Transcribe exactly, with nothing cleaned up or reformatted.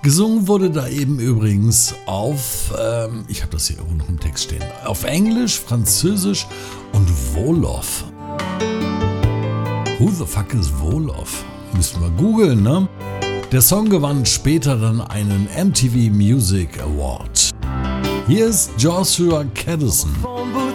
Gesungen wurde da eben übrigens auf, ähm, ich habe das hier irgendwo noch im Text stehen, auf Englisch, Französisch und Wolof. Who the fuck is Wolof? Müssen wir googeln, ne? Der Song gewann später dann einen M T V Music Award. Hier ist Joshua Caddison.